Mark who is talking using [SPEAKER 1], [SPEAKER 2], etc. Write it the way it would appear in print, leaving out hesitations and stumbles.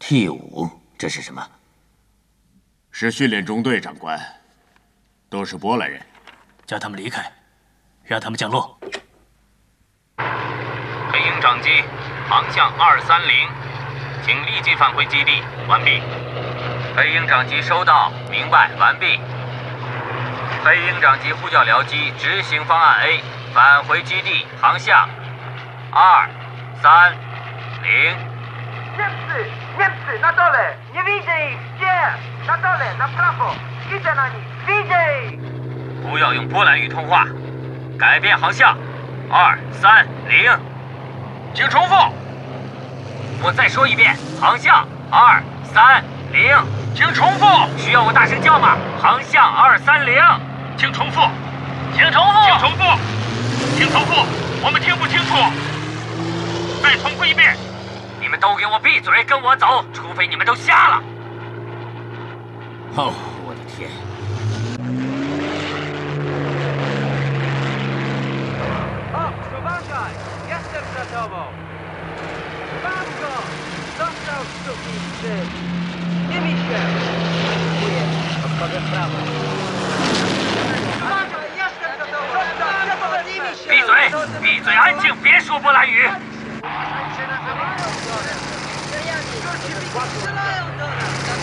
[SPEAKER 1] T5，这是什么？
[SPEAKER 2] 是训练中队，长官，都是波兰人。
[SPEAKER 3] 叫他们离开，让他们降落。
[SPEAKER 4] 黑鹰长机，航向230，请立即返回基地，完毕。黑鹰长机收到，明白，完毕。黑鹰长机呼叫僚机，执行方案 A， 返回基地，航向230。
[SPEAKER 5] Niemcy, na dole! Nie widzę ich! Gdzie? Na dole, na prawo! Widzę na nich! Widzę ich!
[SPEAKER 4] 不要用波兰语通话，改变航向230。请重复。我再说一遍，航向230。请重复。需要我大声叫吗？航向230。请重复。请重复。请重复。请重复。我们听不清楚。再重复一遍。你们都给我闭嘴，跟我走，除非你们都瞎了。
[SPEAKER 1] 哦，我的天！
[SPEAKER 5] Uważaj! Jestem za tobą! Mam go! Dostał syn! Nie mi się! Dziękuję. Odchodzę w prawo. Uważaj! Jestem za tobą! Nie mi się!
[SPEAKER 4] 闭嘴！闭嘴！安静！别说波兰语！
[SPEAKER 5] Strzelają do nas!